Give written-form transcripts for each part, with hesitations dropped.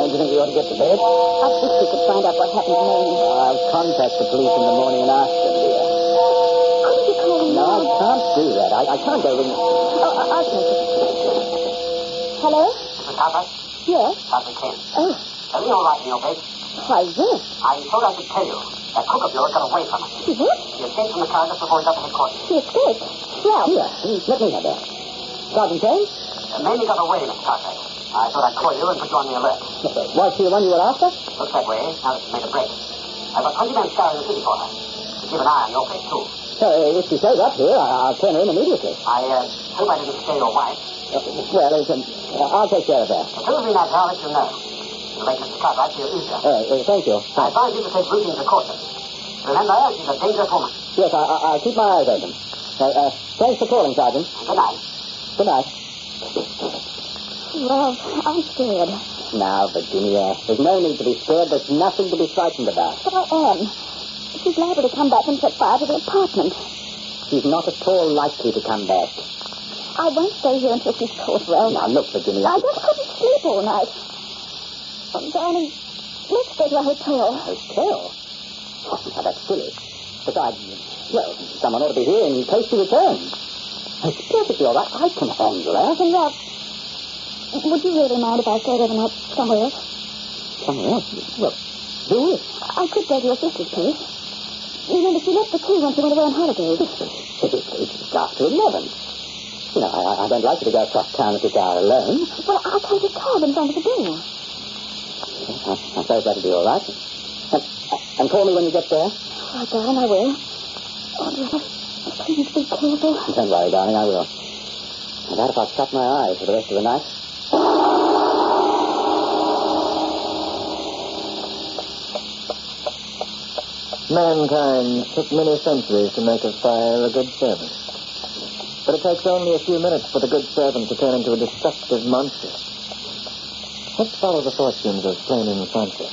Don't you think we ought to get to bed? I wish we could find out what happened to Mary. I'll contact the police in the morning and ask them, dear. Couldn't you call them No, now? I can't do that. I can't go ring. I'll take it. Hello? Mr. Harper? Yes? Sergeant Kane. Oh, Everything all right in your base? why, yes. I thought I should tell you. That cook of yours got away from us. She did? He escaped from the car just before he got to headquarters. She escaped. Well, Here, let me have that. Sergeant Kane? Mamie got away, Mr. Cartwright. I thought I'd call you and put you on the alert. Was she the one you were after? Looks that way, now that she's made a break. I've got 20 men scouring the city for her. Keep an eye on your place, too. If she shows up here, I'll turn her in immediately. I hope I didn't scare your wife. Well, I'll take care of that. As soon as we know, I'll let you know. It'll make Mr. Cartwright feel easier. Thank you. I advise you to take routine precautions. Remember, she's a dangerous woman. Yes, I'll keep my eyes open. Thanks for calling, Sergeant. Good night. Good night. well, I'm scared. Now, Virginia, there's no need to be scared. There's nothing to be frightened about. But I am. She's liable to come back and set fire to the apartment. She's not at all likely to come back. I won't stay here until she's caught well. Now, look, Virginia. I just couldn't sleep all night. Oh, darling, let's go to a hotel. Hotel? Oh, now, that's silly. Besides, well, someone ought to be here in case she returns. It's perfectly all right. I can handle her. And Rob, would you really mind if I stayed overnight somewhere else? Somewhere else? Well, do it. I could go to your sister's place. Remember, she left the key when she went away on holidays. It's after 11. You know, I don't like you to go across town at this hour alone. Well, I'll take a cab in front of the door. I suppose that'll be all right. And call me when you get there. All right, darling, I will. Oh, dear, please be careful. Don't worry, darling, I will. I doubt if I'll shut my eyes for the rest of the night. Mankind took many centuries to make of fire a good servant. But it takes only a few minutes for the good servant to turn into a destructive monster. Let's follow the fortunes of Flaming Francis.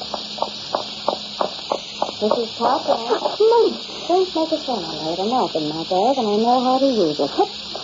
Mrs. Cartwright. No, don't make a sound. I have a knife in my bag, and I know how to use it.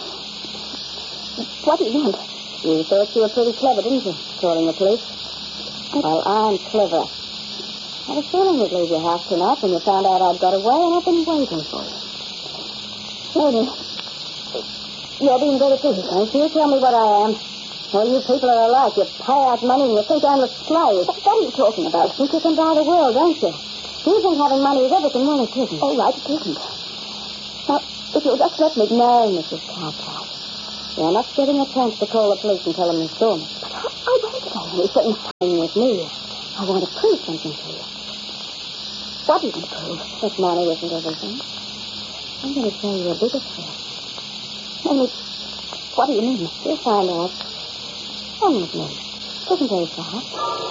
What do you want? You thought you were pretty clever, didn't you, calling the police? Well, I'm clever. I had a feeling you'd leave your house tonight when you found out I'd got away, and I've been waiting for you. Maybe. You're being very foolish, aren't you? Tell me what I am. All you people are alike. You pay out money and you think I'm a slave. What are you talking about? You think you can buy the world, don't you? You think having money is everything. Well, it isn't. Oh, right, it isn't. Now, if you'll just let me... No, Mrs. Cartwright. You're not getting a chance to call the police and tell them you saw me. But I won't say anything. Staying with me. I want to prove something to you. What are you going to prove? That money isn't everything. I'm going to show you a bigger trick. Only, what do you mean? You'll find out. Come with me. It isn't very far.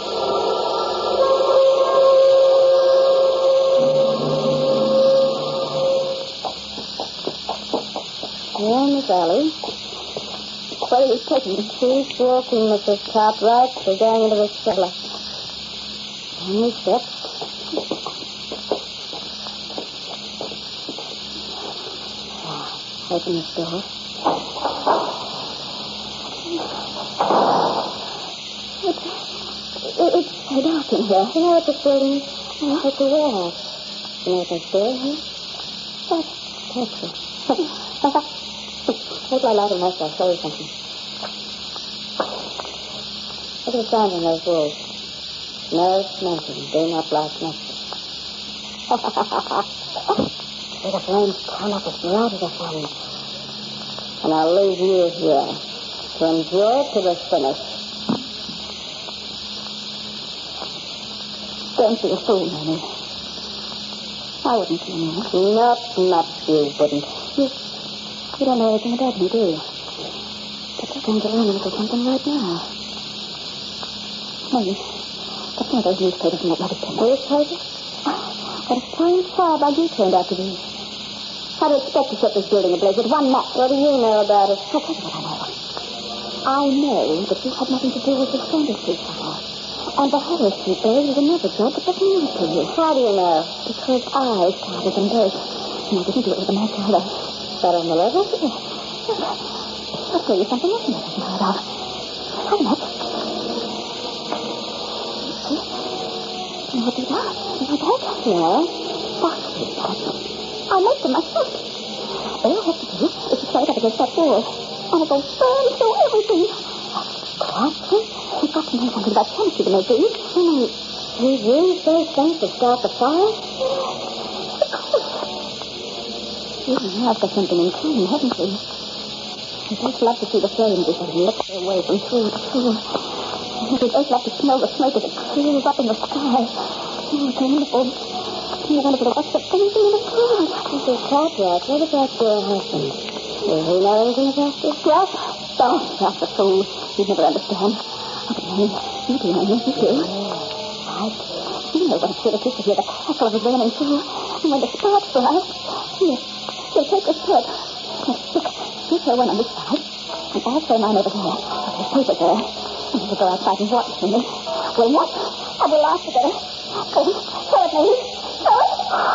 Here in this alley. Where are you taking me? She's walking, Mrs. Cartwright. We're going into the cellar. Only steps. Open this door. It's so dark in here. You know what this building is? Oh, it's a warehouse. You know what they store here? What? Petrol. Take my light and match. I'll show you something. Look at the signs on those walls. No smoking. Do not light matches. See the flames turn up as bright as the sun. And I'll leave you here to enjoy it to the finish. Don't be a fool, Nanny. I wouldn't do anything. Not much you wouldn't. You don't know anything about me, do you? But you're going to learn a little something right now. Maybe. That's one of those newspapers in that bloody pen. Newspapers? What a fine firebug you turned out to be. How do you expect to set this building ablaze with one match? What do you know about it? I'll tell you what I know. I know that you had nothing to do with the Saunders Street fire. And the Harris Street there was another job that was news to you. How do you know? Because I started them both. And I didn't do it with a match either. That on the level? Yes. I'll tell you something else you never heard of. Have a match. What did I? My bag? Yeah. What is that? I made them myself. All I have to do is to throw it up against that wall. And it'll burn through everything. What? We've got to know something about chemistry to make these. We've used those things to start the fire? Of course. You and I've got something in common, haven't we? We both love to see the flames as they lift their way from pool to pool. We both love to smell the smoke as it clears up in the sky. Oh, it's wonderful. It's wonderful to watch the things in the cloud. This is Cartwright. What about your husband? Does he know anything about this? Ralph? Oh, Ralph's a fool. He'd never understand. Oh, but Mary, you do know, you do. Right. You know what a thrill it is to hear the crackle of a burning fuel. And when the sparks fly, Here, take this thread. Look, you throw one on this side, and I'll throw mine over there. There's paper there. And we'll go outside and watch, Minnie. We'll watch, and we'll laugh together. Go on, throw it, Minnie. Throw it.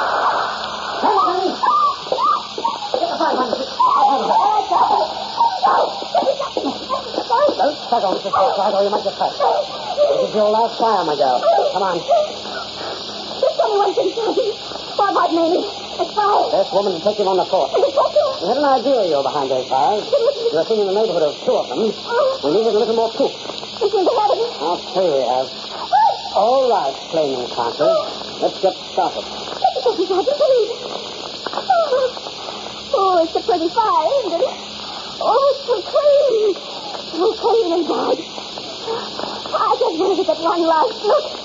Don't struggle, Mrs. Cartwright, or you might get hurt. This is your last fire, my girl. Come on. Just anyone can see. What about Minnie? It's fire. This woman took him on the force. We had an idea you were behind those fires. We were thinking in the neighborhood of two of them. We needed a little more proof. You seem to have it. I'll say we have. All right, flaming counters. Let's get started. Oh, it's a pretty fire, isn't it? Oh, it's so clean. So clean and bright. I just wanted to get one last look.